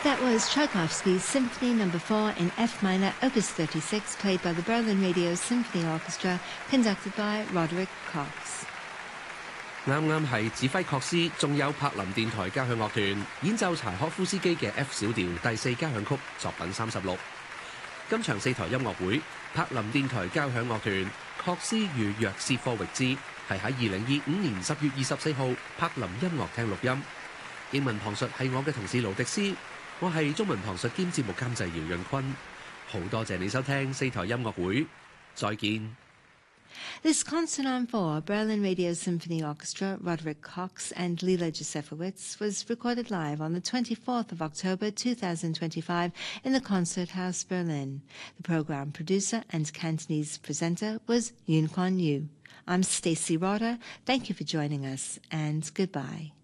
That was Tchaikovsky's Symphony No. 4 in F minor, Opus 36, played by the Berlin Radio Symphony Orchestra, conducted by Roderick Cox. 啱啱係指揮確斯，仲有柏林電台交響樂團演奏柴可夫斯基嘅 F 小調第4交響曲作品36。今場4台音樂會，柏林電台交響樂團確斯與約斯科域茲係喺2025年10月24號柏林音樂廳錄音。英文旁述係我嘅同事盧迪斯，我係中文旁述兼節目監製姚潤坤。好多謝你收聽4台音樂會，再見。 This concert on 4, Berlin Radio Symphony Orchestra, Roderick Cox and Lila Josefowitz, was recorded live on the 24th of October 2025 in the Concert House, Berlin. The program producer and Cantonese presenter was Yun Kwan Yu. I'm Stacey Rotter. Thank you for joining us, and goodbye.